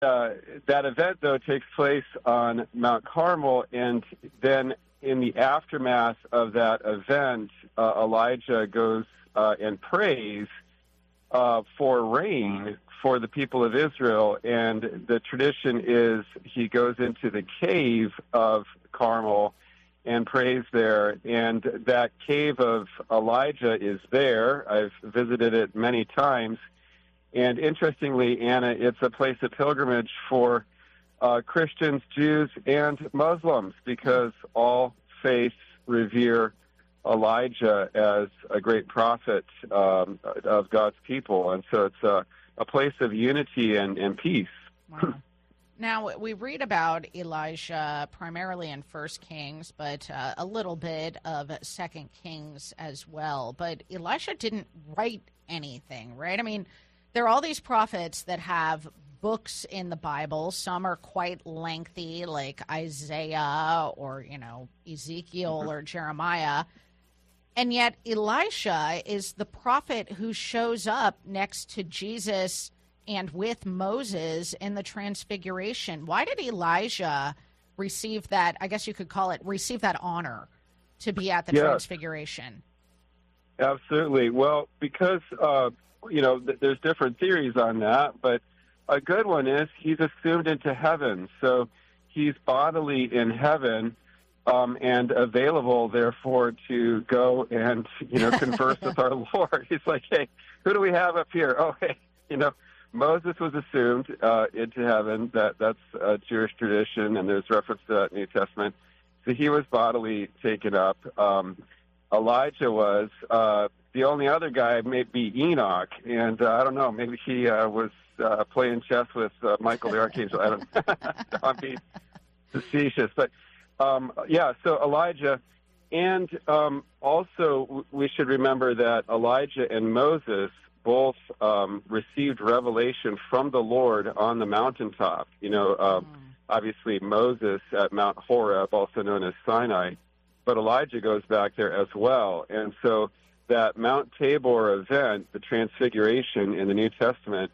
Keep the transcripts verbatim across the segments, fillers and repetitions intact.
uh, that event, though, takes place on Mount Carmel, and then in the aftermath of that event, uh, Elijah goes uh, and prays uh, for rain for the people of Israel, and the tradition is he goes into the cave of Carmel and prays there, and that cave of Elijah is there. I've visited it many times. And interestingly, Anna, it's a place of pilgrimage for uh, Christians, Jews, and Muslims, because all faiths revere Elijah as a great prophet um, of God's people. And so it's a, a place of unity and, and peace. Wow. Now, we read about Elijah primarily in First Kings, but uh, a little bit of Second Kings as well. But Elisha didn't write anything, right? I mean, there are all these prophets that have books in the Bible. Some are quite lengthy, like Isaiah or, you know, Ezekiel mm-hmm. or Jeremiah. And yet Elisha is the prophet who shows up next to Jesus and with Moses in the Transfiguration. Why did Elijah receive that, I guess you could call it, receive that honor to be at the yes. Transfiguration? Absolutely. Well, because... Uh, You know, th- there's different theories on that, but a good one is he's assumed into heaven. So he's bodily in heaven um, and available, therefore, to go and, you know, converse with our Lord. He's like, hey, who do we have up here? Oh, hey, you know, Moses was assumed uh, into heaven. That That's a Jewish tradition, and there's reference to that in the New Testament. So he was bodily taken up. Um, Elijah was... Uh, The only other guy may be Enoch, and uh, I don't know, maybe he uh, was uh, playing chess with uh, Michael the Archangel. I don't know. I'm being facetious. But, um, yeah, so Elijah. And um, also we should remember that Elijah and Moses both um, received revelation from the Lord on the mountaintop. You know, uh, mm. obviously Moses at Mount Horeb, also known as Sinai, but Elijah goes back there as well. And so that Mount Tabor event, the Transfiguration in the New Testament,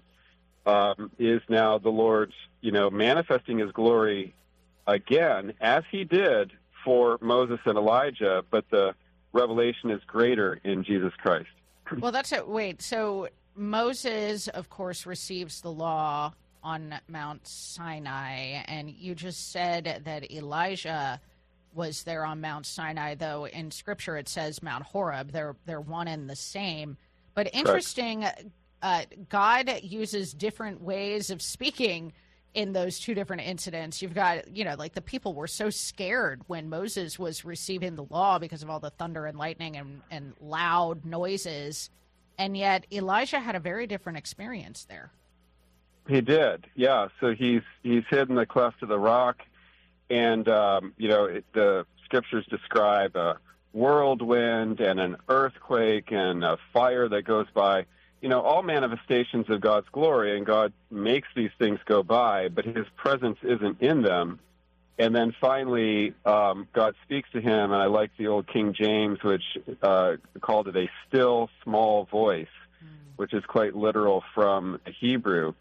um, is now the Lord, you know, manifesting his glory again, as he did for Moses and Elijah, but the revelation is greater in Jesus Christ. Well, that's it. Wait, so Moses, of course, receives the law on Mount Sinai, and you just said that Elijah was there on Mount Sinai, though in Scripture it says Mount Horeb. They're they're one and the same. But interesting, uh, God uses different ways of speaking in those two different incidents. You've got, you know, like the people were so scared when Moses was receiving the law because of all the thunder and lightning and, and loud noises. And yet Elijah had a very different experience there. He did, yeah. So he's he's hid in the cleft of the rock. And, um, you know, it, the scriptures describe a whirlwind and an earthquake and a fire that goes by, you know, all manifestations of God's glory, and God makes these things go by, but his presence isn't in them. And then finally, um, God speaks to him, and I like the old King James, which uh, called it a still small voice, mm. which is quite literal from Hebrew.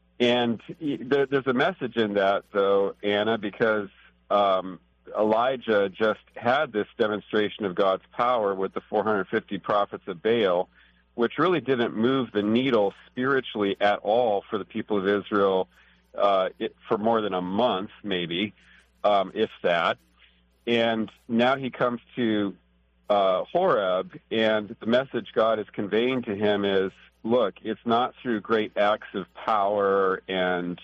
And there, there's a message in that, though, Anna, because um, Elijah just had this demonstration of God's power with the four hundred fifty prophets of Baal, which really didn't move the needle spiritually at all for the people of Israel uh, it, for more than a month, maybe, um, if that. And now he comes to uh, Horeb, and the message God is conveying to him is, look, it's not through great acts of power and,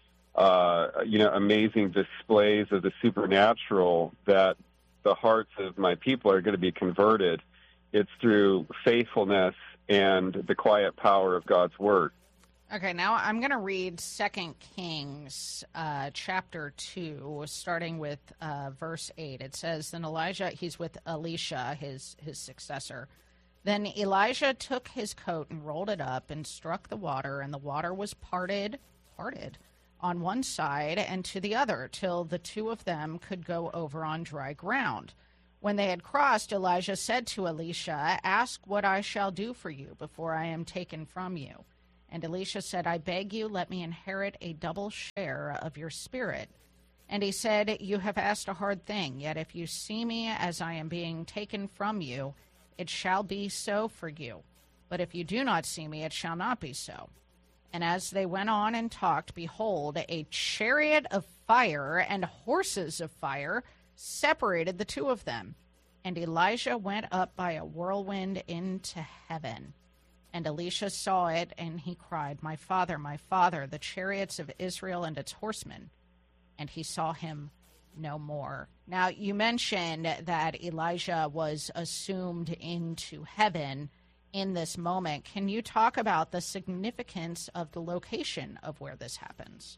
uh, you know, amazing displays of the supernatural that the hearts of my people are going to be converted. It's through faithfulness and the quiet power of God's word. Okay, now I'm going to read Second Kings uh, chapter two, starting with uh, verse eight. It says, then Elijah, he's with Elisha, his, his successor. Then Elijah took his coat and rolled it up and struck the water, and the water was parted, parted on one side and to the other, till the two of them could go over on dry ground. When they had crossed, Elijah said to Elisha, ask what I shall do for you before I am taken from you. And Elisha said, I beg you, let me inherit a double share of your spirit. And he said, you have asked a hard thing, yet if you see me as I am being taken from you, it shall be so for you. But if you do not see me, it shall not be so. And as they went on and talked, behold, a chariot of fire and horses of fire separated the two of them. And Elijah went up by a whirlwind into heaven. And Elisha saw it, and he cried, My father, my father, the chariots of Israel and its horsemen. And he saw him no more. Now, you mentioned that Elijah was assumed into heaven in this moment. Can you talk about the significance of the location of where this happens?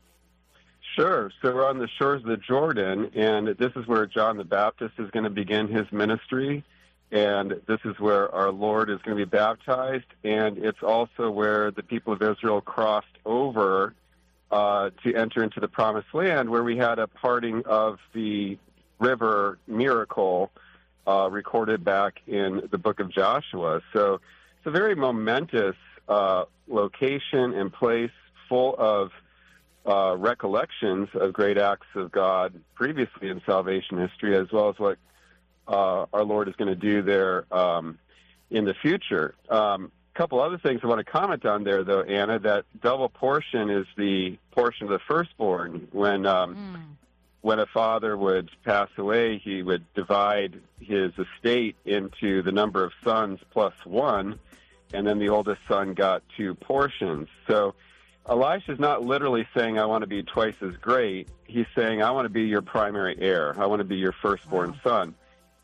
Sure. So we're on the shores of the Jordan, and this is where John the Baptist is going to begin his ministry, and this is where our Lord is going to be baptized, and it's also where the people of Israel crossed over uh, to enter into the Promised Land, where we had a parting of the river miracle uh, recorded back in the book of Joshua. So it's a very momentous uh, location and place full of Uh, recollections of great acts of God previously in salvation history, as well as what uh, our Lord is going to do there um, in the future. A um, couple other things I want to comment on there, though, Anna, that double portion is the portion of the firstborn. When um, mm. when a father would pass away, he would divide his estate into the number of sons plus one, and then the oldest son got two portions. So Elisha's not literally saying, I want to be twice as great. He's saying, I want to be your primary heir. I want to be your firstborn wow. son.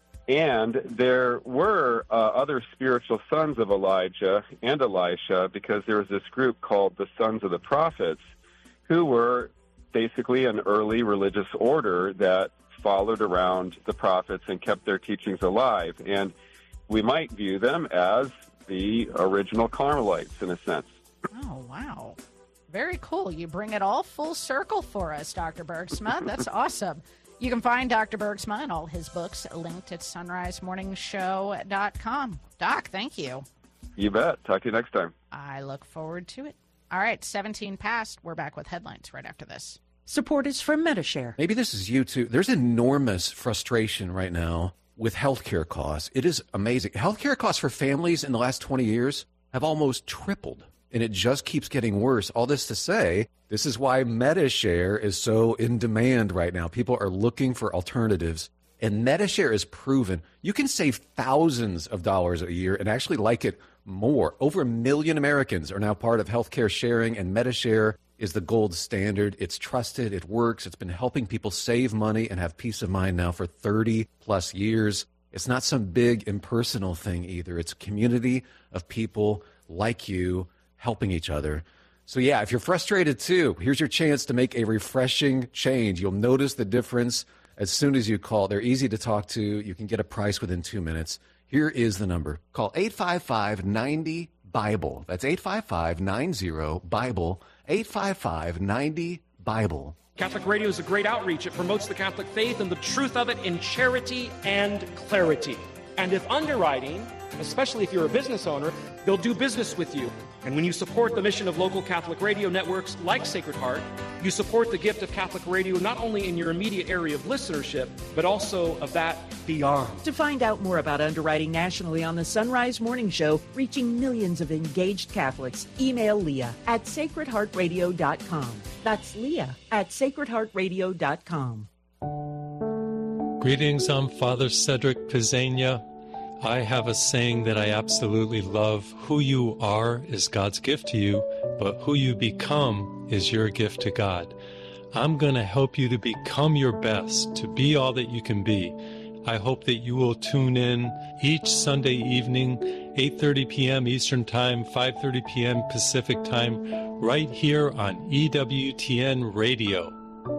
And there were uh, other spiritual sons of Elijah and Elisha, because there was this group called the Sons of the Prophets, who were basically an early religious order that followed around the prophets and kept their teachings alive. And we might view them as the original Carmelites, in a sense. Oh, wow. Very cool. You bring it all full circle for us, Doctor Bergsma. That's awesome. You can find Doctor Bergsma and all his books linked at sunrise morning show dot com. Doc, thank you. You bet. Talk to you next time. I look forward to it. All right, seventeen past. We're back with headlines right after this. Support is from Medi-Share. Maybe this is you, too. There's enormous frustration right now with healthcare costs. It is amazing. Healthcare costs for families in the last twenty years have almost tripled. And it just keeps getting worse. All this to say, this is why Medi-Share is so in demand right now. People are looking for alternatives. And Medi-Share is proven. You can save thousands of dollars a year and actually like it more. Over a million Americans are now part of healthcare sharing, and Medi-Share is the gold standard. It's trusted. It works. It's been helping people save money and have peace of mind now for thirty plus years. It's not some big impersonal thing either. It's a community of people like you helping each other. So yeah, if you're frustrated too, here's your chance to make a refreshing change. You'll notice the difference as soon as you call. They're easy to talk to. You can get a price within two minutes. Here is the number. Call eight five five, nine zero, BIBLE. That's eight five five, nine zero, BIBLE. eight five five, nine zero, BIBLE. Catholic Radio is a great outreach. It promotes the Catholic faith and the truth of it in charity and clarity. And if underwriting, especially if you're a business owner, they'll do business with you. And when you support the mission of local Catholic radio networks like Sacred Heart, you support the gift of Catholic radio not only in your immediate area of listenership, but also of that beyond. To find out more about underwriting nationally on the Sunrise Morning Show, reaching millions of engaged Catholics, email Leah at sacred heart radio dot com. That's Leah at sacred heart radio dot com. Greetings, I'm Father Cedric Pizzania. I have a saying that I absolutely love. Who you are is God's gift to you, but who you become is your gift to God. I'm going to help you to become your best, to be all that you can be. I hope that you will tune in each Sunday evening, eight thirty p.m. Eastern Time, five thirty p.m. Pacific Time, right here on E W T N Radio.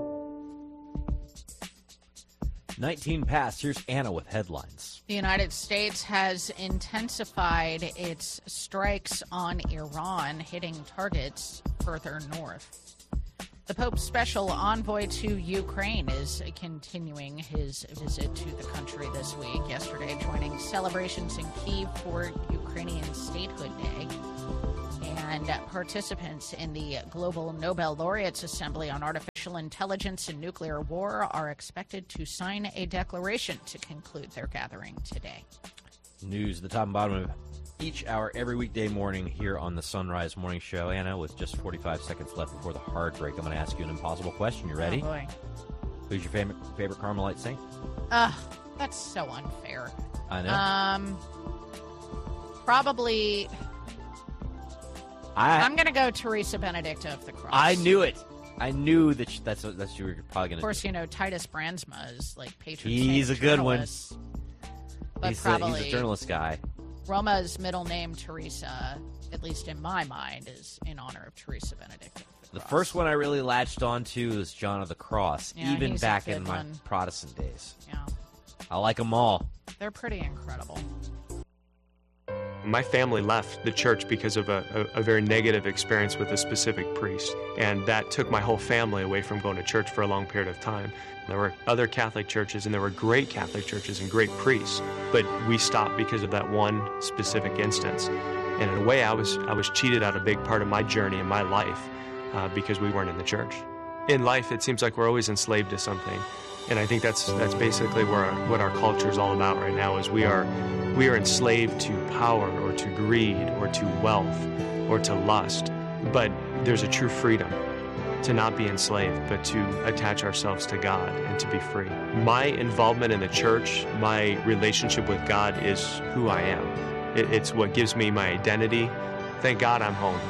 nineteen past, here's Anna with headlines. The United States has intensified its strikes on Iran, hitting targets further north. The Pope's special envoy to Ukraine is continuing his visit to the country this week, yesterday joining celebrations in Kyiv for Ukrainian Statehood Day. And participants in the Global Nobel Laureates Assembly on Artificial Intelligence and Nuclear War are expected to sign a declaration to conclude their gathering today. News at the top and bottom of each hour every weekday morning here on the Sunrise Morning Show. Anna, with just forty-five seconds left before the hard break, I'm going to ask you an impossible question. You ready? Oh, boy. Who's your favorite, favorite Carmelite saint? Ugh, that's so unfair. I know. Um, probably... I, I'm going to go Teresa Benedicta of the Cross. I knew it. I knew that sh- that's that's you were probably going to. Of course, you know Titus Brandsma is like patron He's saint a good one. But he's, probably a, he's a journalist guy. Roma's middle name Teresa, at least in my mind, is in honor of Teresa Benedicta. The, the first one I really latched onto is John of the Cross, yeah, even back in my one. Protestant days. Yeah, I like them all. They're pretty incredible. My family left the church because of a, a, a very negative experience with a specific priest, and that took my whole family away from going to church for a long period of time. There were other Catholic churches, and there were great Catholic churches and great priests, but we stopped because of that one specific instance. And in a way, I was I was cheated out a big part of my journey in my life uh, because we weren't in the church. In life, it seems like we're always enslaved to something, and I think that's that's basically where our, what our culture is all about right now. Is we are we are enslaved to power or to greed or to wealth or to lust, but there's a true freedom to not be enslaved, but to attach ourselves to God and to be free. My involvement in the church, my relationship with God is who I am. It, it's what gives me my identity. Thank God I'm home.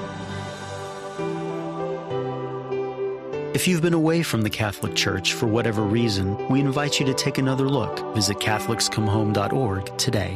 If you've been away from the Catholic Church for whatever reason, we invite you to take another look. Visit Catholics Come Home dot org today.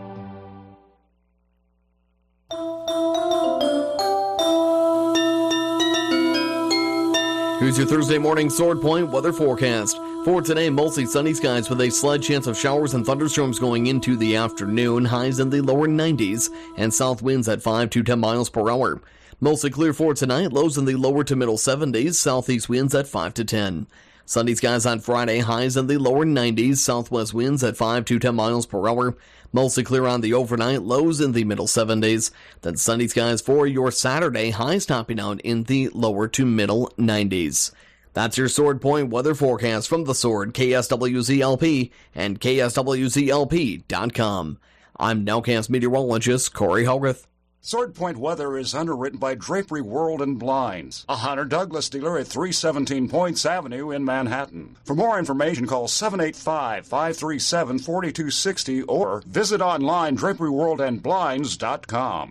Here's your Thursday morning Sword Point weather forecast. For today, mostly sunny skies with a slight chance of showers and thunderstorms going into the afternoon. Highs in the lower nineties and south winds at five to ten miles per hour. Mostly clear for tonight. Lows in the lower to middle seventies. Southeast winds at five to ten. Sunny skies on Friday. Highs in the lower nineties. Southwest winds at five to ten miles per hour. Mostly clear on the overnight. Lows in the middle seventies. Then sunny skies for your Saturday. Highs topping out in the lower to middle nineties. That's your Sword Point weather forecast from The Sword, K S W Z L P, and K S W Z L P dot com. I'm Nowcast meteorologist Corey Hogarth. Sword Point weather is underwritten by Drapery World and Blinds, a Hunter Douglas dealer at three seventeen Points Avenue in Manhattan. For more information, call seven eight five, five three seven, four two six zero or visit online drapery world and blinds dot com.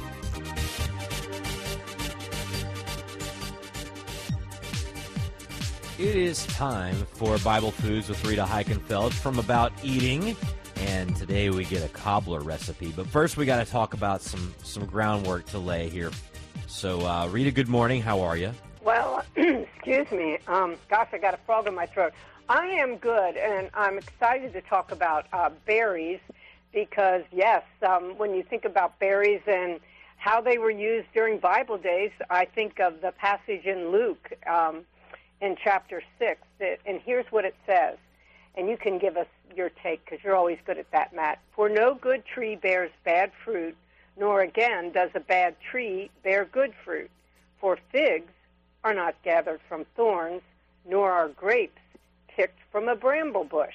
It is time for Bible Foods with Rita Heikenfeld from About Eating. And today we get a cobbler recipe. But first we got to talk about some, some groundwork to lay here. So, uh, Rita, good morning. How are you? Well, excuse me. Um, gosh, I got a frog in my throat. I am good, and I'm excited to talk about uh, berries because, yes, um, when you think about berries and how they were used during Bible days, I think of the passage in Luke um, in chapter six. That, and here's what it says. And you can give us your take, because you're always good at that, Matt. For no good tree bears bad fruit, nor again does a bad tree bear good fruit. For figs are not gathered from thorns, nor are grapes picked from a bramble bush.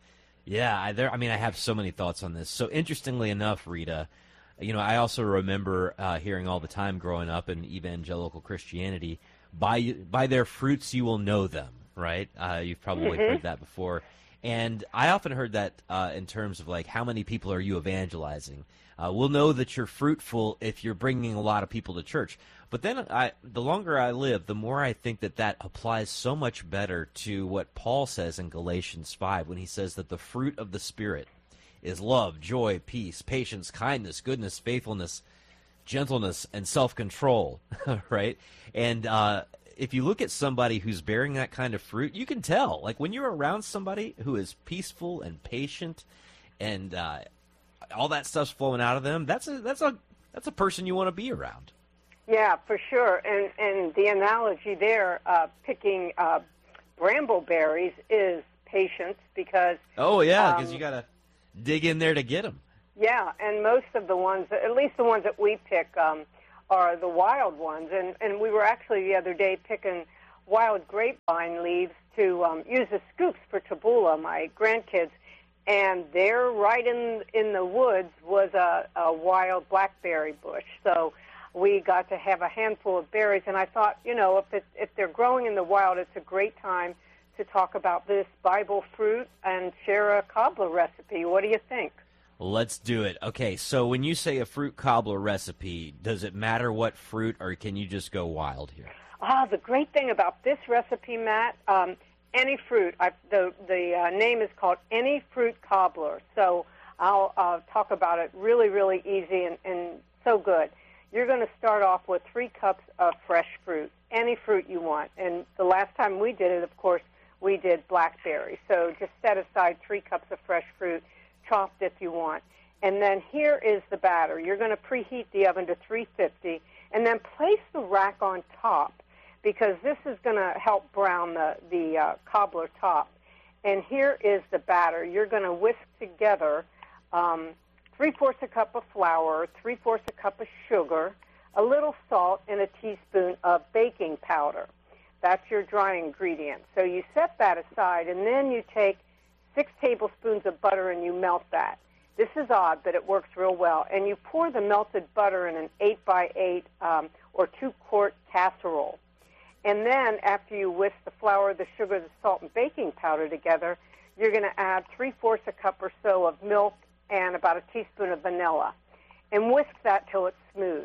Yeah, I, there, I mean, I have so many thoughts on this. So interestingly enough, Rita, you know, I also remember uh, hearing all the time growing up in evangelical Christianity, by, by their fruits you will know them, right? Uh, you've probably Mm-hmm. heard that before. And I often heard that uh, in terms of, like, how many people are you evangelizing? Uh, we'll know that you're fruitful if you're bringing a lot of people to church. But then I, the longer I live, the more I think that that applies so much better to what Paul says in Galatians five when he says that the fruit of the Spirit is love, joy, peace, patience, kindness, goodness, faithfulness, gentleness, and self-control, right? And uh, if you look at somebody who's bearing that kind of fruit, you can tell. Like, when you're around somebody who is peaceful and patient and uh, all that stuff's flowing out of them, that's a that's a that's a person you want to be around. Yeah, for sure. And and the analogy there, uh, picking uh, brambleberries is patience because... Oh, yeah, because um, you got to dig in there to get them. Yeah, and most of the ones, at least the ones that we pick, um, are the wild ones. And, and we were actually the other day picking wild grapevine leaves to um, use as scoops for tabbouleh, my grandkids. And there, right in in the woods, was a, a wild blackberry bush. So we got to have a handful of berries. And I thought, you know, if it, if they're growing in the wild, it's a great time to talk about this Bible fruit and share a cobbler recipe. What do you think? Let's do it. Okay, so when you say a fruit cobbler recipe, does it matter what fruit, or can you just go wild here? Ah, the great thing about this recipe, Matt, um, any fruit. I, the the uh, name is called Any Fruit Cobbler. So I'll uh, talk about it really, really easy and, and so good. You're going to start off with three cups of fresh fruit, any fruit you want. And the last time we did it, of course, we did blackberry. So just set aside three cups of fresh fruit, chopped if you want. And then here is the batter. You're going to preheat the oven to three fifty, and then place the rack on top, because this is going to help brown the, the uh, cobbler top. And here is the batter. You're going to whisk together um, three-fourths a cup of flour, three-fourths a cup of sugar, a little salt, and a teaspoon of baking powder. That's your dry ingredient. So you set that aside, and then you take six tablespoons of butter and you melt that. This is odd, but it works real well. And you pour the melted butter in an eight by eight um, or two-quart casserole. And then after you whisk the flour, the sugar, the salt, and baking powder together, you're going to add three-fourths a cup or so of milk and about a teaspoon of vanilla. And whisk that till it's smooth.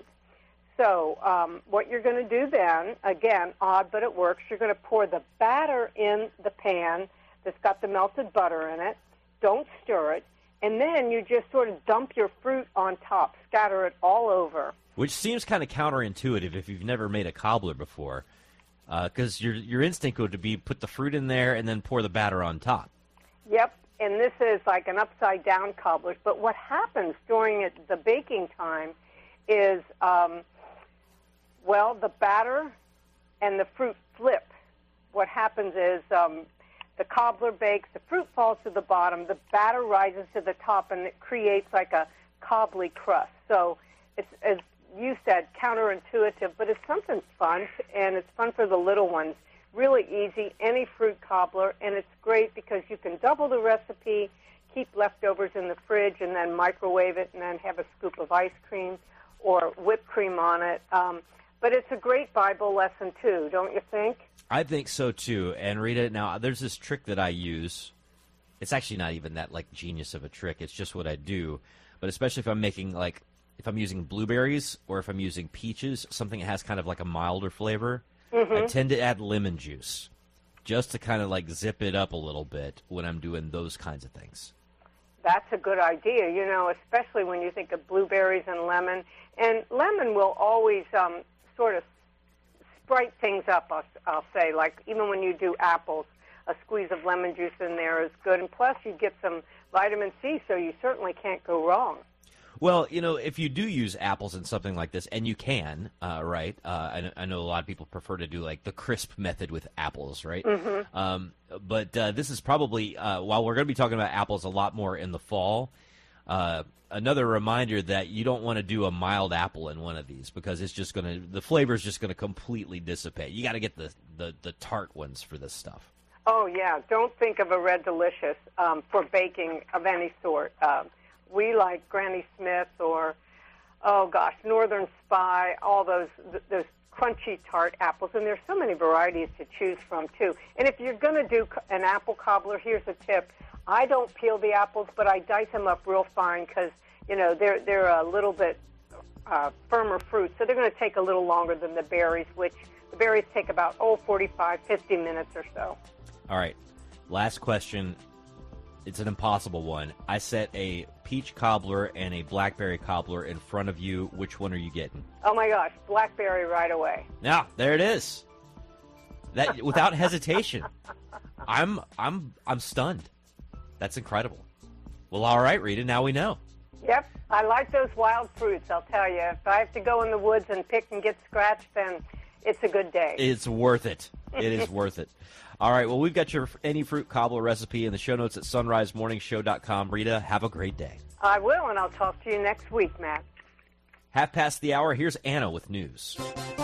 So um, what you're going to do then, again, odd but it works, you're going to pour the batter in the pan that's got the melted butter in it. Don't stir it. And then you just sort of dump your fruit on top, scatter it all over. Which seems kind of counterintuitive if you've never made a cobbler before. Because uh, your your instinct would be put the fruit in there and then pour the batter on top. Yep, and this is like an upside-down cobbler. But what happens during it, the baking time is, um, well, the batter and the fruit flip. What happens is um, the cobbler bakes, the fruit falls to the bottom, the batter rises to the top, and it creates like a cobbly crust. So it's as you said, counterintuitive, but it's something fun, and it's fun for the little ones. Really easy, any fruit cobbler, and it's great because you can double the recipe, keep leftovers in the fridge, and then microwave it, and then have a scoop of ice cream or whipped cream on it. Um, but it's a great Bible lesson, too, don't you think? I think so, too. And Rita, now, there's this trick that I use. It's actually not even that, like, genius of a trick. It's just what I do. But especially if I'm making, like, if I'm using blueberries or if I'm using peaches, something that has kind of like a milder flavor, mm-hmm. I tend to add lemon juice just to kind of like zip it up a little bit when I'm doing those kinds of things. That's a good idea, you know, especially when you think of blueberries and lemon. And lemon will always um, sort of sprite things up, I'll, I'll say, like even when you do apples, a squeeze of lemon juice in there is good. And plus you get some vitamin C, so you certainly can't go wrong. Well, you know, if you do use apples in something like this, and you can, uh, right? Uh, I, I know a lot of people prefer to do, like, the crisp method with apples, right? Mm-hmm. Um, but uh, this is probably, uh, while we're going to be talking about apples a lot more in the fall, uh, another reminder that you don't want to do a mild apple in one of these because it's just going to, the flavor is just going to completely dissipate. You got to get the, the, the tart ones for this stuff. Oh, yeah. Don't think of a Red Delicious um, for baking of any sort. Um, We like Granny Smith or, oh gosh, Northern Spy, all those those crunchy tart apples. And there's so many varieties to choose from, too. And if you're going to do an apple cobbler, here's a tip. I don't peel the apples, but I dice them up real fine because, you know, they're, they're a little bit uh, firmer fruit. So they're going to take a little longer than the berries, which the berries take about, oh, forty-five, fifty minutes or so. All right. Last question. It's an impossible one. I set a peach cobbler and a blackberry cobbler in front of you. Which one are you getting? Oh, my gosh. Blackberry right away. Now, there it is. That without hesitation. I'm I'm I'm stunned. That's incredible. Well, all right, Rita, now we know. Yep. I like those wild fruits, I'll tell you. If I have to go in the woods and pick and get scratched, then it's a good day. It's worth it. It is worth it. All right, well, we've got your Any Fruit Cobbler recipe in the show notes at sunrise morning show dot com. Rita, have a great day. I will, and I'll talk to you next week, Matt. Half past the hour, here's Anna with news.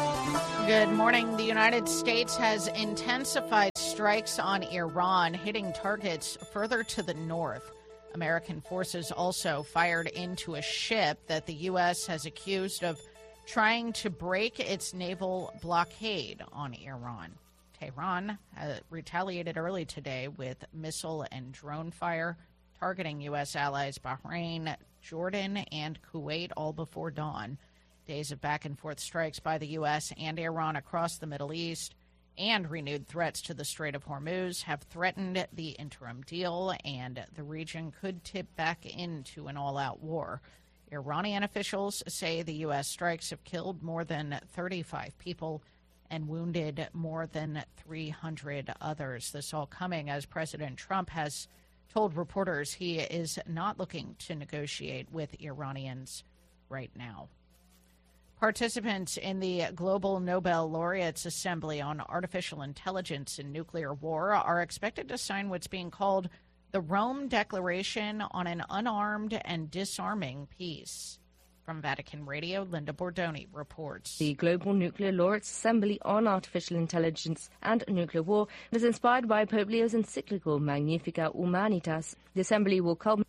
Good morning. The United States has intensified strikes on Iran, hitting targets further to the north. American forces also fired into a ship that the U S has accused of trying to break its naval blockade on Iran. Tehran uh, retaliated early today with missile and drone fire, targeting U S allies Bahrain, Jordan, and Kuwait all before dawn. Days of back-and-forth strikes by the U S and Iran across the Middle East and renewed threats to the Strait of Hormuz have threatened the interim deal, and the region could tip back into an all-out war. Iranian officials say the U S strikes have killed more than thirty-five people and wounded more than three hundred others. This all coming as President Trump has told reporters he is not looking to negotiate with Iranians right now. Participants in the Global Nobel Laureates Assembly on Artificial Intelligence and Nuclear War are expected to sign what's being called the Rome Declaration on an Unarmed and Disarming Peace. From Vatican Radio, Linda Bordoni reports. The Global Nuclear Laureates Assembly on Artificial Intelligence and Nuclear War is inspired by Pope Leo's encyclical Magnificat Humanitas. The assembly will culminate.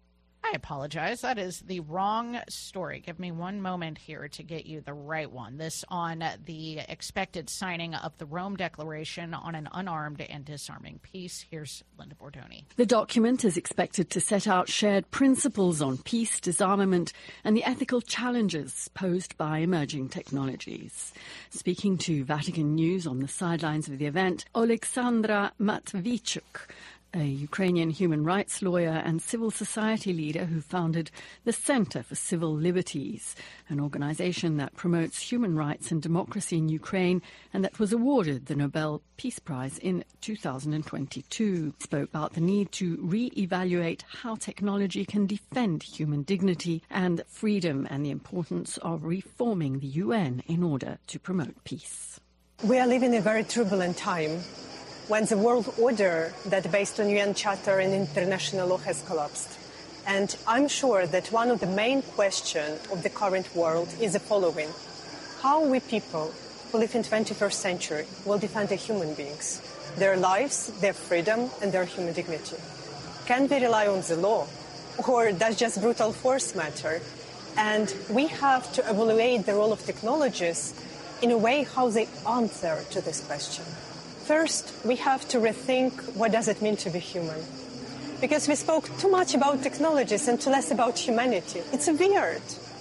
I apologize. That is the wrong story. Give me one moment here to get you the right one. This on the expected signing of the Rome Declaration on an Unarmed and Disarming Peace. Here's Linda Bordoni. The document is expected to set out shared principles on peace, disarmament, and the ethical challenges posed by emerging technologies. Speaking to Vatican News on the sidelines of the event, Oleksandra Matvichuk, a Ukrainian human rights lawyer and civil society leader who founded the Center for Civil Liberties, an organization that promotes human rights and democracy in Ukraine and that was awarded the Nobel Peace Prize in two thousand twenty-two, spoke about the need to re-evaluate how technology can defend human dignity and freedom and the importance of reforming the U N in order to promote peace. We are living in a very turbulent time, when the world order that based on U N Charter and international law has collapsed. And I'm sure that one of the main questions of the current world is the following. How we people who live in the twenty-first century will defend the human beings, their lives, their freedom, and their human dignity? Can we rely on the law, or does just brutal force matter? And we have to evaluate the role of technologies in a way how they answer to this question. First, we have to rethink what does it mean to be human. Because we spoke too much about technologies and too less about humanity. It's weird.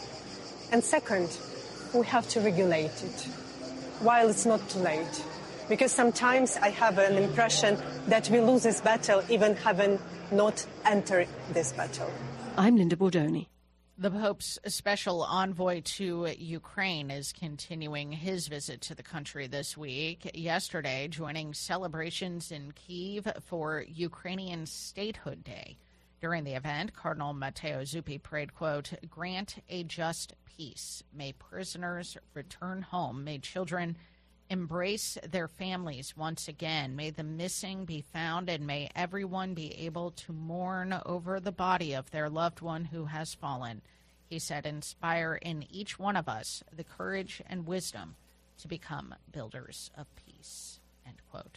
And second, we have to regulate it while it's not too late. Because sometimes I have an impression that we lose this battle even having not entered this battle. I'm Linda Bordoni. The Pope's special envoy to Ukraine is continuing his visit to the country this week. Yesterday, joining celebrations in Kyiv for Ukrainian Statehood Day. During the event, Cardinal Matteo Zuppi prayed, quote, "Grant a just peace. May prisoners return home. May children embrace their families once again. May the missing be found, and may everyone be able to mourn over the body of their loved one who has fallen." He said, "Inspire in each one of us the courage and wisdom to become builders of peace," end quote.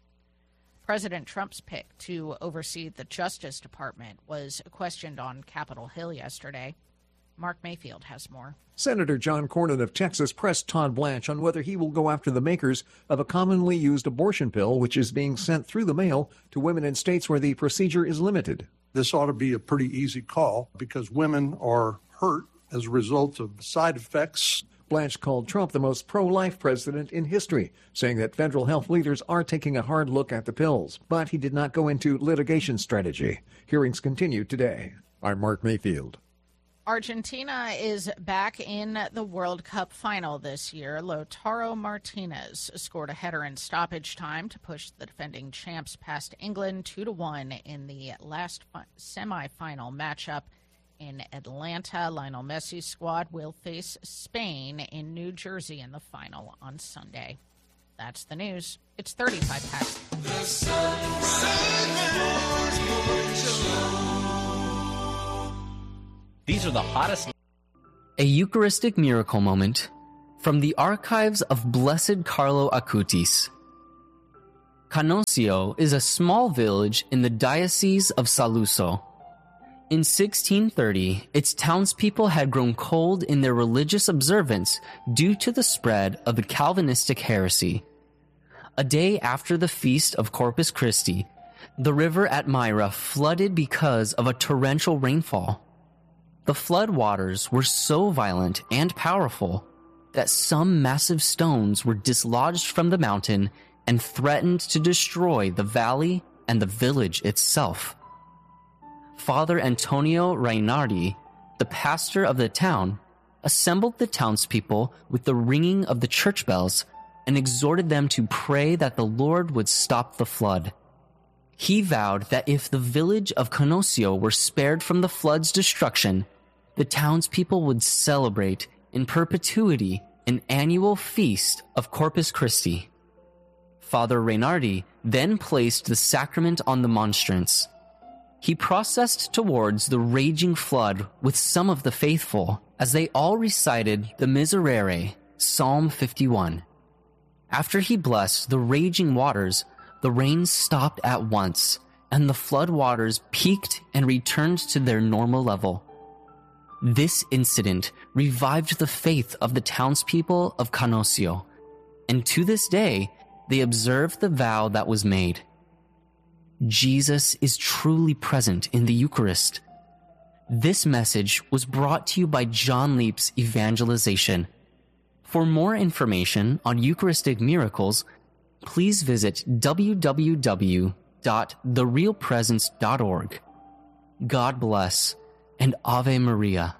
President Trump's pick to oversee the Justice Department was questioned on Capitol Hill yesterday. Mark Mayfield has more. Senator John Cornyn of Texas pressed Todd Blanche on whether he will go after the makers of a commonly used abortion pill, which is being sent through the mail to women in states where the procedure is limited. This ought to be a pretty easy call because women are hurt as a result of side effects. Blanche called Trump the most pro-life president in history, saying that federal health leaders are taking a hard look at the pills. But he did not go into litigation strategy. Hearings continue today. I'm Mark Mayfield. Argentina is back in the World Cup final this year. Lautaro Martinez scored a header in stoppage time to push the defending champs past England two to one in the last fi- semifinal matchup in Atlanta. Lionel Messi's squad will face Spain in New Jersey in the final on Sunday. That's the news. It's thirty-five past. The These are the hottest. A Eucharistic Miracle Moment from the archives of Blessed Carlo Acutis. Canosio is a small village in the Diocese of Saluzzo. In sixteen thirty, its townspeople had grown cold in their religious observance due to the spread of the Calvinistic heresy. A day after the feast of Corpus Christi, the river at Myra flooded because of a torrential rainfall. The flood waters were so violent and powerful that some massive stones were dislodged from the mountain and threatened to destroy the valley and the village itself. Father Antonio Rainardi, the pastor of the town, assembled the townspeople with the ringing of the church bells and exhorted them to pray that the Lord would stop the flood. He vowed that if the village of Canosio were spared from the flood's destruction, the townspeople would celebrate in perpetuity an annual feast of Corpus Christi. Father Rainardi then placed the sacrament on the monstrance. He processed towards the raging flood with some of the faithful as they all recited the Miserere, Psalm fifty-one. After he blessed the raging waters, the rain stopped at once, and the flood waters peaked and returned to their normal level. This incident revived the faith of the townspeople of Canosio, and to this day, they observe the vow that was made. Jesus is truly present in the Eucharist. This message was brought to you by John Leap's evangelization. For more information on Eucharistic miracles, please visit w w w dot the real presence dot org. God bless, and Ave Maria.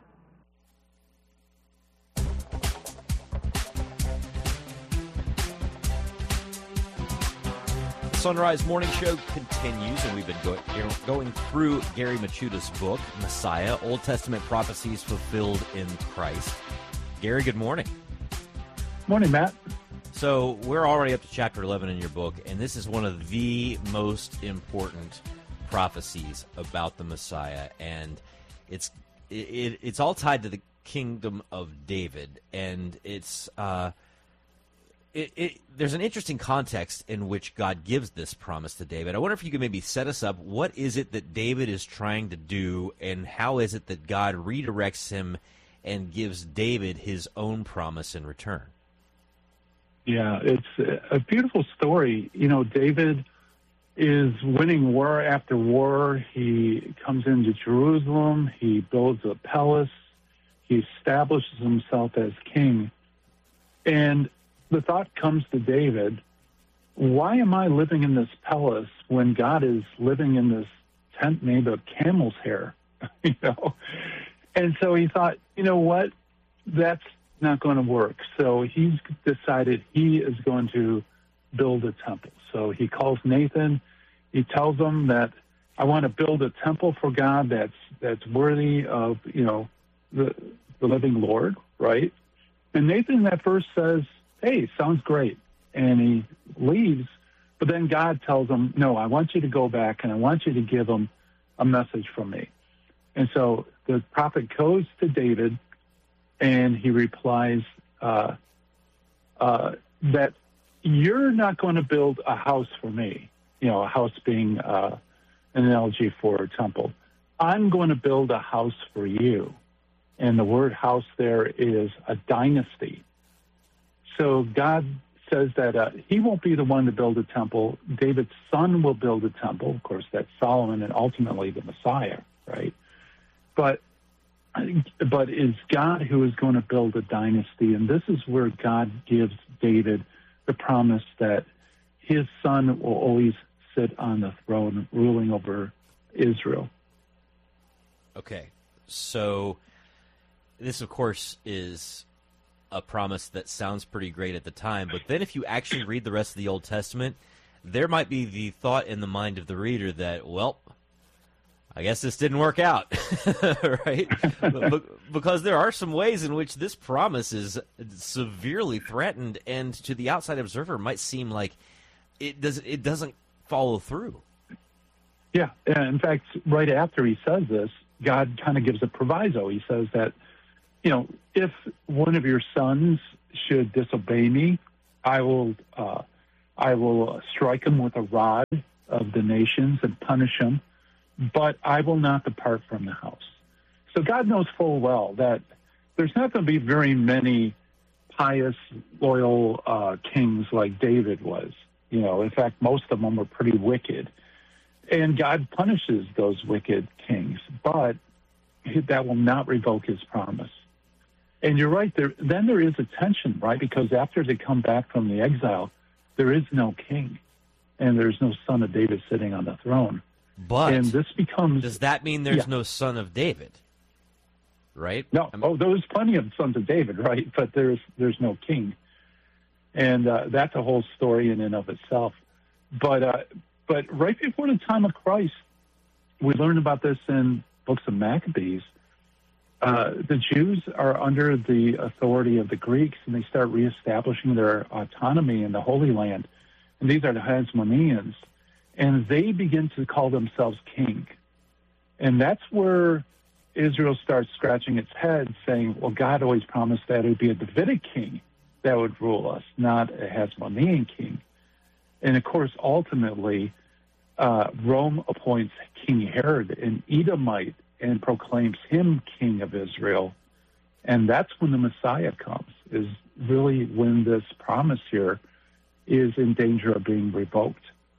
Sunrise Morning Show continues, and we've been go- going through Gary Michuda's book, Messiah, Old Testament Prophecies Fulfilled in Christ. Gary, good morning. Morning, Matt. So we're already up to chapter eleven in your book, and this is one of the most important prophecies about the Messiah, and it's it, it's all tied to the kingdom of David, and it's uh, it, it, there's an interesting context in which God gives this promise to David. I wonder if you could maybe set us up. What is it that David is trying to do, and how is it that God redirects him and gives David his own promise in return? Yeah, it's a beautiful story. You know, David is winning war after war. He comes into Jerusalem. He builds a palace. He establishes himself as king. And the thought comes to David, why am I living in this palace when God is living in this tent made of camel's hair? you know? And so he thought, you know what? That's not going to work. So he's decided he is going to build a temple. So he calls Nathan. He tells him that I want to build a temple for God that's that's worthy of, you know, the the living Lord, right? And Nathan at first says, hey, sounds great. And he leaves. But then God tells him, no, I want you to go back and I want you to give him a message from me. And so the prophet goes to David and he replies uh, uh, that you're not going to build a house for me, you know, a house being uh, an analogy for a temple. I'm going to build a house for you. And the word house there is a dynasty. So God says that uh, he won't be the one to build a temple. David's son will build a temple. Of course, that's Solomon and ultimately the Messiah, right? But but it's God who is going to build a dynasty. And this is where God gives David the promise that his son will always sit on the throne ruling over Israel. Okay, so this, of course, is a promise that sounds pretty great at the time, but then if you actually read the rest of the Old Testament, there might be the thought in the mind of the reader that, well, I guess this didn't work out, right? Because there are some ways in which this promise is severely threatened, and to the outside observer might seem like it does it doesn't follow through. Yeah, in fact, right after he says this, God kind of gives a proviso. He says that you know, if one of your sons should disobey me, I will uh, I will strike him with a rod of the nations and punish him, but I will not depart from the house. So God knows full well that there's not going to be very many pious, loyal uh, kings like David was. You know, in fact, most of them were pretty wicked. And God punishes those wicked kings, but that will not revoke his promise. And you're right, there, then there is a tension, right? Because after they come back from the exile, there is no king, and there's no son of David sitting on the throne. But and this becomes, does that mean there's yeah. no son of David? Right? No. I mean, oh, there's plenty of sons of David, right? But there's there's no king, and uh, that's a whole story in and of itself. But uh, but right before the time of Christ, we learn about this in books of Maccabees. Uh, the Jews are under the authority of the Greeks, and they start reestablishing their autonomy in the Holy Land. And these are the Hasmoneans, and they begin to call themselves king. And that's where Israel starts scratching its head, saying, well, God always promised that it would be a Davidic king that would rule us, not a Hasmonean king. And, of course, ultimately, uh, Rome appoints King Herod, an Edomite, and proclaims him king of Israel. And that's when the Messiah comes, is really when this promise here is in danger of being revoked.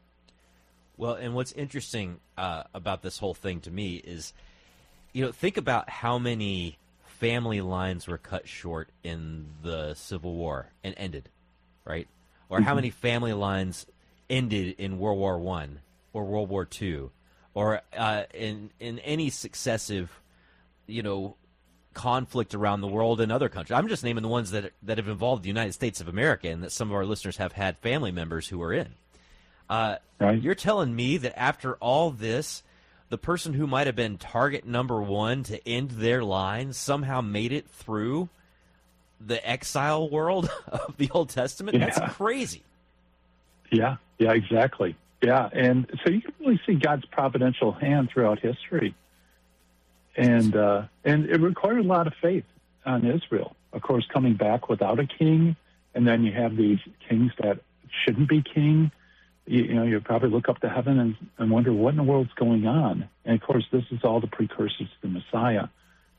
Well, and what's interesting uh, about this whole thing to me is, you know, think about how many family lines were cut short in the Civil War and ended, right? Or how many family lines ended in World War One or World War Two, or uh, in in any successive, you know, conflict around the world in other countries. I'm just naming the ones that that have involved the United States of America and that some of our listeners have had family members who are in. Uh, right. You're telling me that after all this, the person who might have been target number one to end their line somehow made it through the exile world of the Old Testament? Yeah. That's crazy. Yeah, yeah, exactly. Yeah, and so you can really see God's providential hand throughout history. And uh, and it required a lot of faith on Israel. Of course, coming back without a king, and then you have these kings that shouldn't be king. You, you know, you probably look up to heaven and, and wonder what in the world's going on. And, of course, this is all the precursors to the Messiah.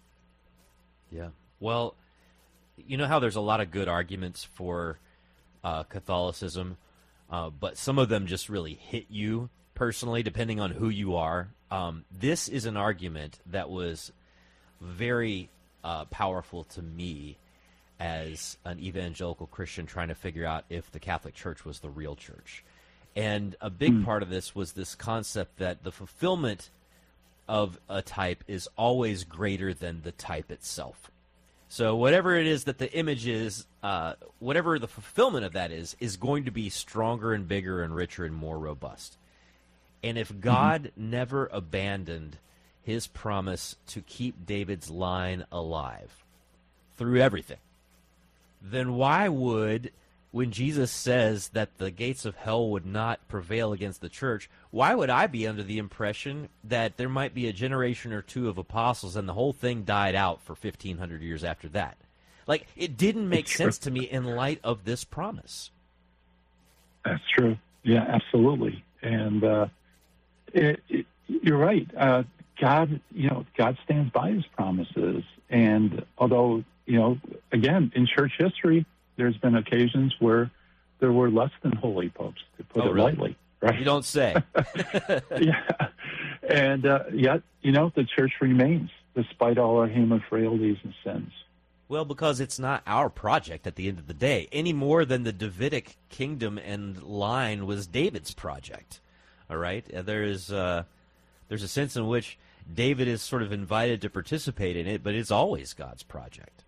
Yeah. Well, you know how there's a lot of good arguments for uh, Catholicism, uh, but some of them just really hit you personally, depending on who you are. Um, this is an argument that was very uh, powerful to me as an evangelical Christian trying to figure out if the Catholic Church was the real church. And a big mm. part of this was this concept that the fulfillment of a type is always greater than the type itself. So whatever it is that the image is, uh, whatever the fulfillment of that is, is going to be stronger and bigger and richer and more robust. And if God mm-hmm. never abandoned his promise to keep David's line alive through everything, then why would, when Jesus says that the gates of hell would not prevail against the church, why would I be under the impression that there might be a generation or two of apostles and the whole thing died out for fifteen hundred years after that? Like, it didn't make That's sense true. to me in light of this promise. That's true. Yeah, absolutely. And uh, it, it, you're right. Uh, God, you know, God stands by his promises. And although, you know, again, in church history, there's been occasions where there were less than holy popes, to put Oh, it really? lightly. Right? You don't say. Yeah. And uh, yet, you know, the church remains despite all our human frailties and sins. Well, because it's not our project at the end of the day, any more than the Davidic kingdom and line was David's project. All right? Uh, There is, uh, there's a sense in which David is sort of invited to participate in it, but it's always God's project.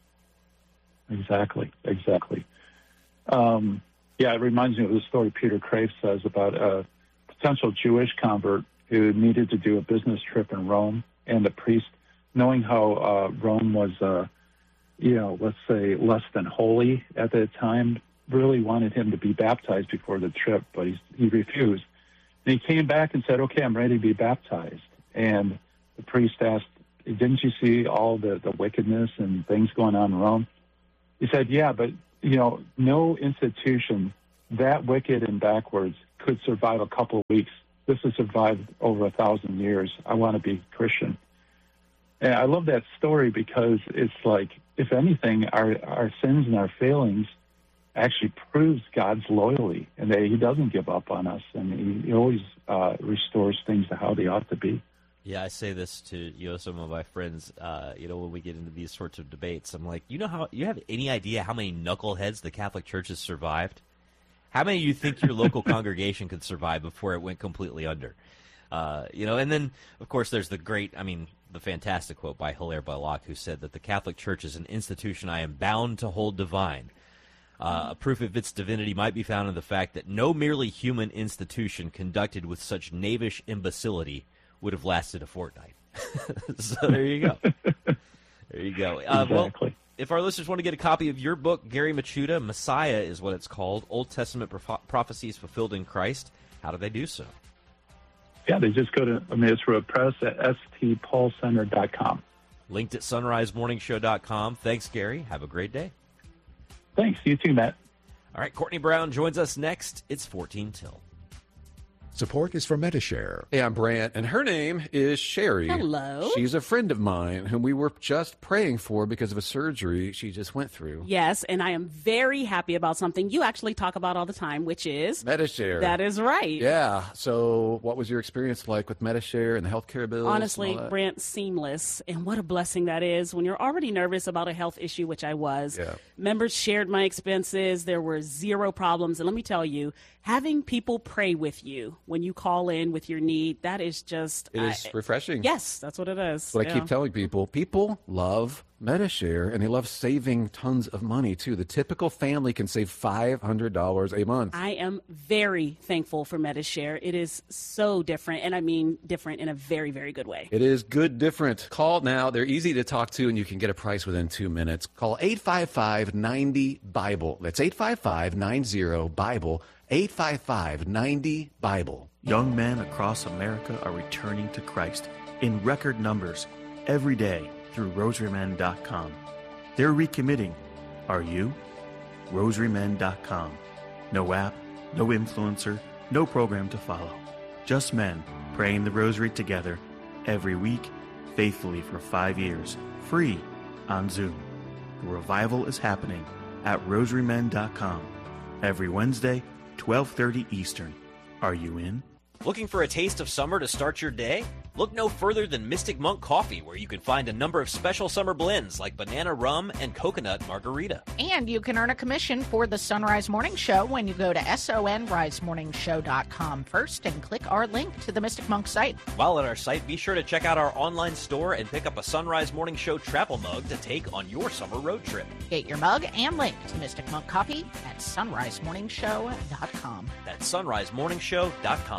Exactly, exactly. Um, yeah, it reminds me of the story Peter Crave says about a potential Jewish convert who needed to do a business trip in Rome, and the priest, knowing how uh, Rome was, uh, you know, let's say less than holy at the time, really wanted him to be baptized before the trip, but he, he refused. And he came back and said, okay, I'm ready to be baptized. And the priest asked didn't you see all the, the wickedness and things going on in Rome? He said, yeah, but, you know, no institution that wicked and backwards could survive a couple of weeks. This has survived over a thousand years. I want to be Christian. And I love that story because it's like, if anything, our, our sins and our failings actually proves God's loyalty, and that he doesn't give up on us, and he, he always uh, restores things to how they ought to be. Yeah, I say this to, you know, some of my friends, uh, you know, when we get into these sorts of debates. I'm like, you know how, you have any idea how many knuckleheads the Catholic Church has survived? How many of you think your local congregation could survive before it went completely under? Uh, you know, and then, of course, there's the great, I mean, the fantastic quote by Hilaire Belloc, who said that the Catholic Church is an institution I am bound to hold divine. Uh, a proof of its divinity might be found in the fact that no merely human institution conducted with such knavish imbecility would have lasted a fortnight. So there you go. There you go. Uh, exactly. Well, if our listeners want to get a copy of your book, Gary Michuta, Messiah is what it's called, Old Testament Proph- Prophecies Fulfilled in Christ, how do they do so? Yeah, they just go to Mansfield Press at s t paul center dot com. Linked at sunrise morning show dot com. Thanks, Gary. Have a great day. Thanks. You too, Matt. All right, Courtney Brown joins us next. It's fourteen till. Support is for Medi-Share. Hey, I'm Brant, and her name is Sherry. Hello. She's a friend of mine whom we were just praying for because of a surgery she just went through. Yes, and I am very happy about something you actually talk about all the time, which is... Medi-Share. That is right. Yeah. So what was your experience like with Medi-Share and the healthcare bills? Honestly, Brant, seamless. And what a blessing that is when you're already nervous about a health issue, which I was. Yeah. Members shared my expenses. There were zero problems. And let me tell you, having people pray with you when you call in with your need, that is just... It is I, refreshing. Yes, that's what it is. But yeah. I keep telling people, people love Medi-Share, and they love saving tons of money, too. The typical family can save five hundred dollars a month. I am very thankful for Medi-Share. It is so different, and I mean different in a very, very good way. It is good different. Call now. They're easy to talk to, and you can get a price within two minutes. Call eight five five, nine zero, BIBLE. That's eight five five, nine zero, BIBLE. eight five five, nine zero, BIBLE. Young men across America are returning to Christ in record numbers every day through rosary men dot com. They're recommitting. Are you? rosary men dot com. No app, no influencer, no program to follow. Just men praying the rosary together every week, faithfully for five years, free on Zoom. The revival is happening at rosary men dot com every Wednesday, twelve thirty Eastern. Are you in? Looking for a taste of summer to start your day? Look no further than Mystic Monk Coffee, where you can find a number of special summer blends like banana rum and coconut margarita. And you can earn a commission for the Sunrise Morning Show when you go to sunrise morning show dot com first and click our link to the Mystic Monk site. While at our site, be sure to check out our online store and pick up a Sunrise Morning Show travel mug to take on your summer road trip. Get your mug and link to Mystic Monk Coffee at sunrise morning show dot com. That's sunrise morning show dot com.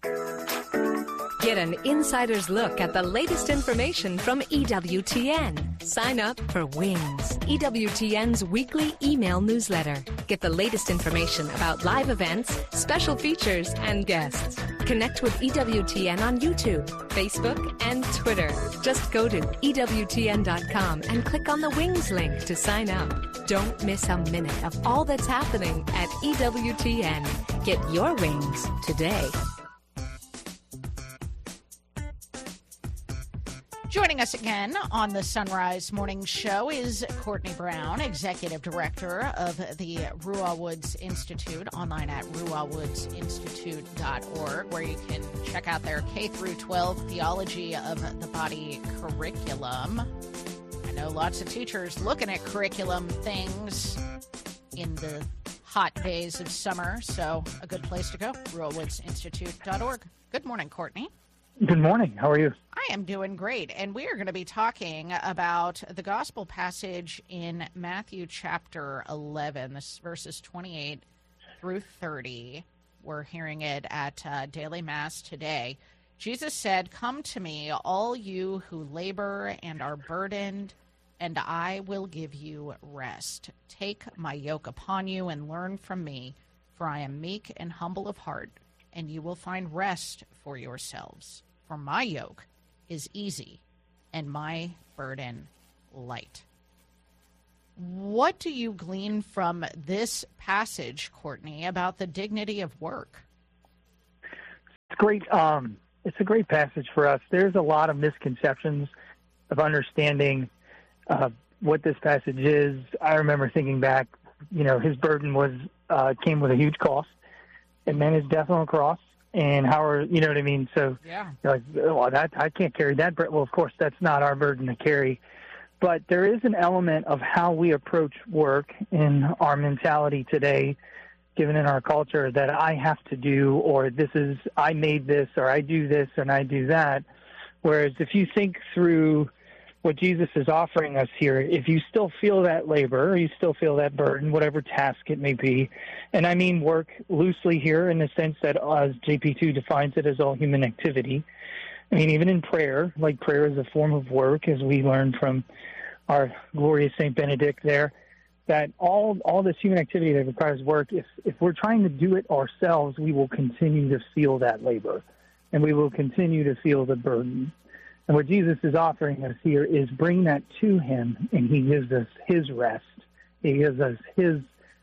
Get an insider's look at the latest information from E W T N. Sign up for Wings, E W T N's weekly email newsletter. Get the latest information about live events, special features, and guests. Connect with E W T N on YouTube, Facebook, and Twitter. Just go to E W T N dot com and click on the Wings link to sign up. Don't miss a minute of all that's happening at E W T N. Get your wings today. Joining us again on the Sunrise Morning Show is Courtney Brown, Executive Director of the Ruah Woods Institute, online at ruah woods institute dot org, where you can check out their K through twelve Theology of the Body curriculum. I know lots of teachers looking at curriculum things in the hot days of summer, so a good place to go, ruah woods institute dot org. Good morning, Courtney. Good morning. How are you? I am doing great, and we are going to be talking about the gospel passage in Matthew chapter eleven, this verses twenty-eight through thirty. We're hearing it at uh, Daily Mass today. Jesus said, "Come to me, all you who labor and are burdened, and I will give you rest. Take my yoke upon you and learn from me, for I am meek and humble of heart, and you will find rest for yourselves. For my yoke is easy, and my burden light. What do you glean from this passage, Courtney, about the dignity of work? It's great. Um, it's a great passage for us. There's a lot of misconceptions of understanding uh, what this passage is. I remember thinking back, you know, his burden was uh, came with a huge cost. It meant his death on a cross. And how are, you know what I mean? So, yeah. You're like, well, that, I can't carry that. Well, of course, that's not our burden to carry. But there is an element of how we approach work in our mentality today, given in our culture, that I have to do, or this is, I made this, or I do this, and I do that. Whereas if you think through what Jesus is offering us here, if you still feel that labor, or you still feel that burden, whatever task it may be, and I mean work loosely here in the sense that as J P two defines it as all human activity. I mean, even in prayer, like prayer is a form of work, as we learned from our glorious Saint Benedict there, that all all this human activity that requires work, if, if we're trying to do it ourselves, we will continue to feel that labor, and we will continue to feel the burden. And what Jesus is offering us here is bring that to him, and he gives us his rest. He gives us his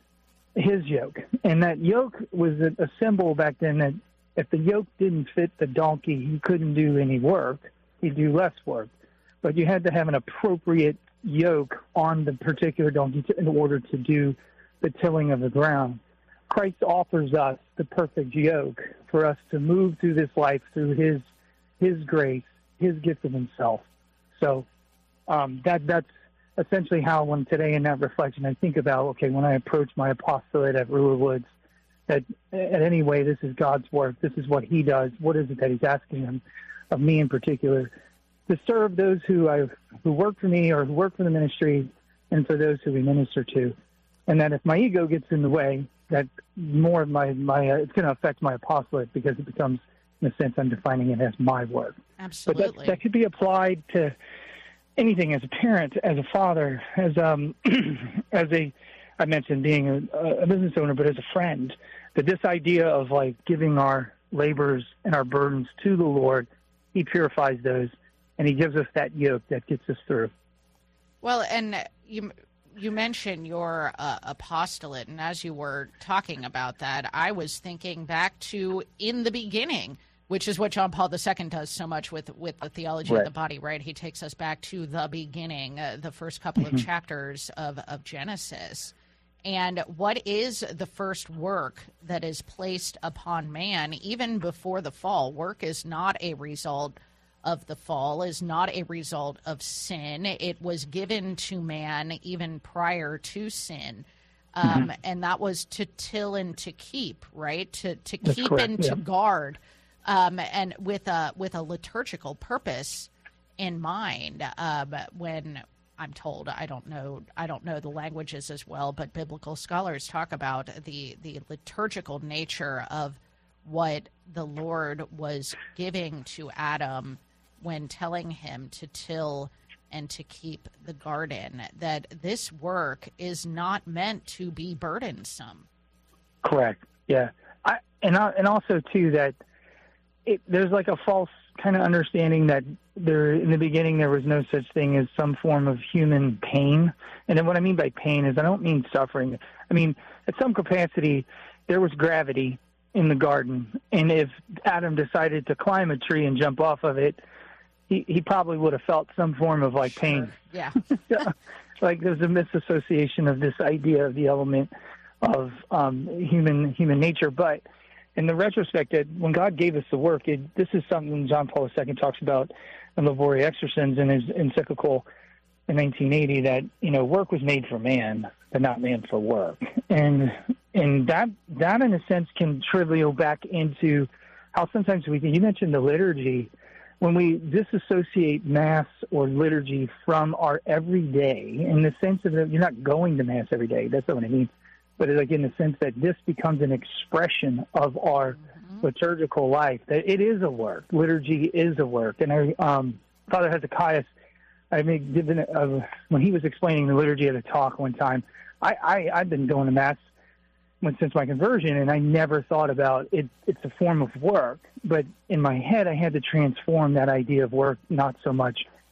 his yoke. And that yoke was a, a symbol back then that if the yoke didn't fit the donkey, he couldn't do any work. He'd do less work. But you had to have an appropriate yoke on the particular donkey to, in order to do the tilling of the ground. Christ offers us the perfect yoke for us to move through this life through his his grace, his gift of himself. So um, that that's essentially how, when today in that reflection, I think about, okay, when I approach my apostolate at Ruhr Woods, that at any way, this is God's work. This is what he does. What is it that he's asking him, of me in particular, to serve those who I who work for me or who work for the ministry, and for those who we minister to. And that if my ego gets in the way, that more of my, my uh, it's going to affect my apostolate, because it becomes, in a sense, I'm defining it as my work. Absolutely. But that, that could be applied to anything, as a parent, as a father, as um, as a, I mentioned being a, a business owner, but as a friend, that this idea of like giving our labors and our burdens to the Lord, he purifies those, and he gives us that yoke that gets us through. Well, and you you mentioned your uh, apostolate, and as you were talking about that, I was thinking back to in the beginning, which is what John Paul the Second does so much with, with the theology right. of the body, right? He takes us back to the beginning, uh, the first couple Mm-hmm. of chapters of, of Genesis. And what is the first work that is placed upon man, even before the fall? Work is not a result of the fall, is not a result of sin. It was given to man even prior to sin. Um, mm-hmm. And that was to till and to keep, right? To to That's keep correct. and to Yeah. guard, um, and with a with a liturgical purpose in mind. Um, when I'm told, I don't know, I don't know the languages as well, but biblical scholars talk about the the liturgical nature of what the Lord was giving to Adam when telling him to till and to keep the garden, that this work is not meant to be burdensome. Correct. Yeah. I, and I, and also too that it, there's like a false kind of understanding that there in the beginning there was no such thing as some form of human pain. And then what I mean by pain is I don't mean suffering. I mean, at some capacity there was gravity in the garden, and if Adam decided to climb a tree and jump off of it, he, he probably would have felt some form of like pain. Yeah. Like there's a misassociation of this idea of the element of um, human human nature. But in the retrospect, that when God gave us the work, it, this is something John Paul the Second talks about in Labore Exercens in his encyclical in nineteen eighty, that, you know, work was made for man, but not man for work. And and that that in a sense can trivial back into how sometimes we can, you mentioned the liturgy, when we disassociate Mass or liturgy from our everyday, in the sense of that you're not going to Mass every day, that's not what I mean, but like in the sense that this becomes an expression of our mm-hmm. liturgical life, that it is a work. Liturgy is a work. And I, um, Father Hezekiah, I mean, given uh, when he was explaining the liturgy at a talk one time, I, I, I've been going to Mass since my conversion, and I never thought about it. It's a form of work, but in my head, I had to transform that idea of work, not so much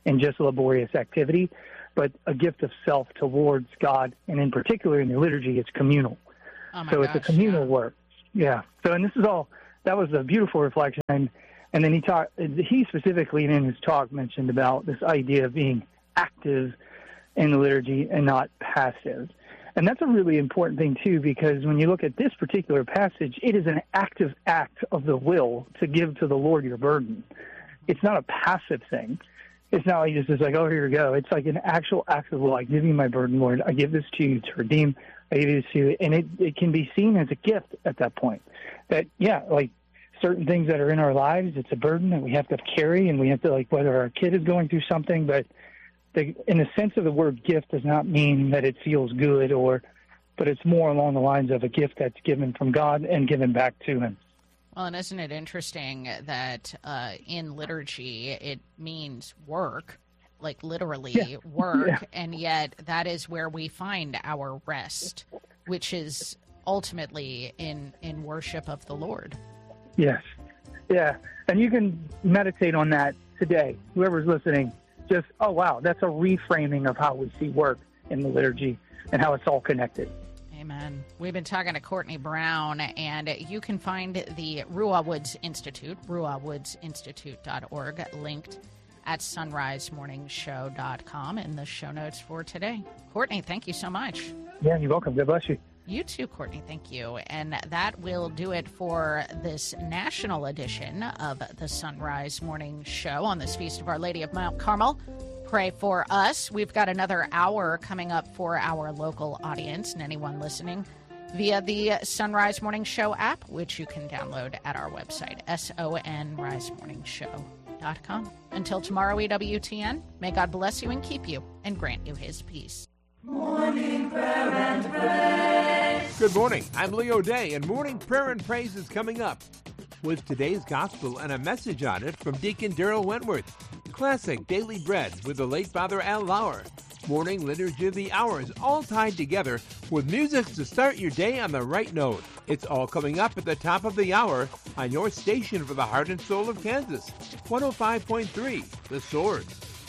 in just laborious activity, but a gift of self towards God, and in particular in the liturgy, it's communal. Oh my so gosh, it's a communal yeah. work. Yeah. So, and this is all, that was a beautiful reflection. And, and then he talked, he specifically in his talk mentioned about this idea of being active in the liturgy and not passive. And that's a really important thing, too, because when you look at this particular passage, it is an active act of the will to give to the Lord your burden. It's not a passive thing. It's not like it's just like, oh, here you go. It's like an actual act of will. I give you my burden, Lord. I give this to you to redeem. I give this to you. And it, it can be seen as a gift at that point. That, yeah, like certain things that are in our lives, it's a burden that we have to carry, and we have to, like, whether our kid is going through something, but the, in the sense of the word gift does not mean that it feels good, or, but it's more along the lines of a gift that's given from God and given back to him. Well, and isn't it interesting that uh, in liturgy it means work, like literally yeah. work, yeah. and yet that is where we find our rest, which is ultimately in, in worship of the Lord. Yes. Yeah. And you can meditate on that today, whoever's listening. Just, oh, wow, that's a reframing of how we see work in the liturgy and how it's all connected. Amen. We've been talking to Courtney Brown, and you can find the Ruah Woods Institute, ruah woods institute dot org, linked at sunrise morning show dot com in the show notes for today. Courtney, thank you so much. Yeah, you're welcome. God bless you. You too, Courtney. Thank you. And that will do it for this national edition of the Sunrise Morning Show on this Feast of Our Lady of Mount Carmel. Pray for us. We've got another hour coming up for our local audience and anyone listening via the Sunrise Morning Show app, which you can download at our website, S O N rise morning show dot com. Until tomorrow, E W T N, may God bless you and keep you and grant you his peace. Morning prayer and praise. Good morning. I'm Leo Day, and morning prayer and praise is coming up with today's gospel and a message on it from Deacon Daryl Wentworth. Classic Daily Bread with the late Father Al Lauer. Morning Liturgy of the Hours, all tied together with music to start your day on the right note. It's all coming up at the top of the hour on your station for the heart and soul of Kansas. one oh five point three, The Sword.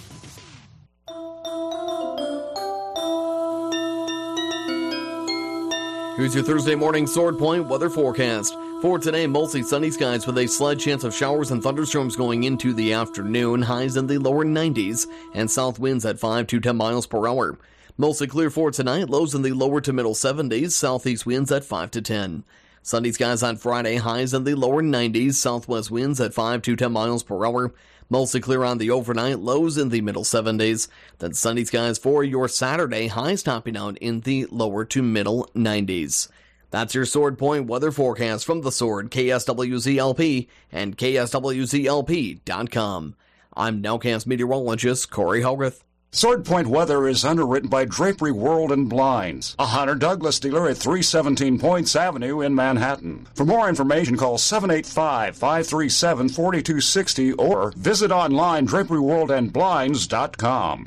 Here's your Thursday morning Sword Point weather forecast. For today, mostly sunny skies with a slight chance of showers and thunderstorms going into the afternoon. Highs in the lower nineties and south winds at five to ten miles per hour. Mostly clear for tonight. Lows in the lower to middle seventies. Southeast winds at five to ten. Sunny skies on Friday. Highs in the lower nineties. Southwest winds at five to ten miles per hour. Mostly clear on the overnight, lows in the middle seventies. Then sunny skies for your Saturday, highs topping out in the lower to middle nineties. That's your Sword Point weather forecast from The Sword, K S W Z L P, and K S W Z L P dot com. I'm Nowcast meteorologist Corey Hogarth. Sword Point weather is underwritten by Drapery World and Blinds, a Hunter Douglas dealer at three seventeen Points Avenue in Manhattan. For more information, call seven eight five, five three seven, four two six zero or visit online drapery world and blinds dot com.